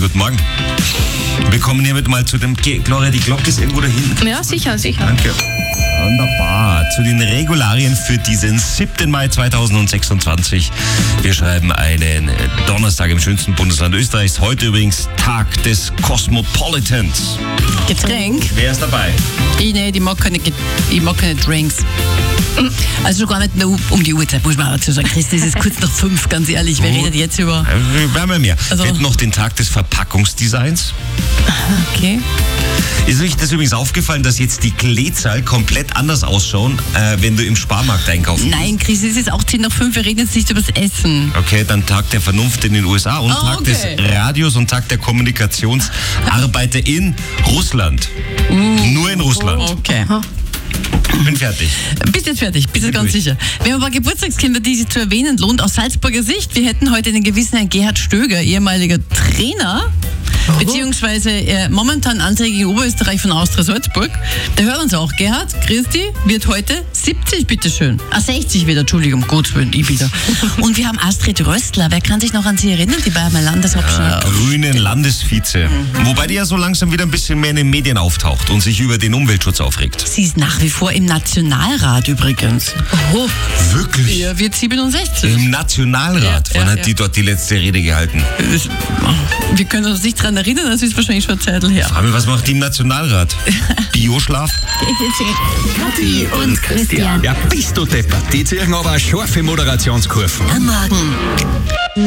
guten Morgen. Wir kommen hiermit mal zu dem... Gloria, die Glocke ist irgendwo da hinten. Ja, sicher. Danke. Wunderbar. Zu den Regularien für diesen 7. Mai 2026. Wir schreiben einen Donnerstag im schönsten Bundesland Österreichs. Heute übrigens Tag des Cosmopolitans. Getränk? Wer ist dabei? Ich mag keine Drinks. Also gar nicht nur um die Uhrzeit, muss man dazu sagen. Christi, es ist kurz nach 5, ganz ehrlich. Wer redet jetzt über... Wir haben ja mehr. Also- Wir hätten noch den Tag des Verpackungsdesigns. Okay. Ist euch das übrigens aufgefallen, dass jetzt die Kleezahl komplett anders ausschauen, wenn du im Sparmarkt einkaufen gehst? Nein, Chris, es ist auch 10 nach 5, wir reden jetzt nicht über das Essen. Okay, dann Tag der Vernunft in den USA und Tag des Radios und Tag der Kommunikationsarbeiter in Russland. Nur in Russland. Okay. Ich bin fertig. Bist jetzt fertig, bist jetzt ganz sicher. Wir haben ein paar Geburtstagskinder, die sich zu erwähnen lohnt. Aus Salzburger Sicht, wir hätten heute einen gewissen Herrn Gerhard Stöger, ehemaliger Trainer, beziehungsweise momentan Anzeige gegen Oberösterreich von Austria Salzburg. Der hört uns auch. Gerhard, Christi, wird heute 70, bitteschön. 60 wieder, Entschuldigung, Gottes Willen, ich wieder. Und wir haben Astrid Röstler. Wer kann sich noch an sie erinnern? Die war einmal Landeshauptstadt. Grünen Landesvize. Wobei die ja so langsam wieder ein bisschen mehr in den Medien auftaucht und sich über den Umweltschutz aufregt. Sie ist nach wie vor im Nationalrat übrigens. Oh, Wirklich? ihr wird 67. Im Nationalrat. Wann hat die dort die letzte Rede gehalten? Wir können uns nicht dran erinnern, das ist wahrscheinlich schon eine Zeit her. Aber was macht die im Nationalrat? Bioschlaf? Kathi und Christian. Ja, bist du deppert. Die ziehen aber eine scharfe Moderationskurve. Am Morgen.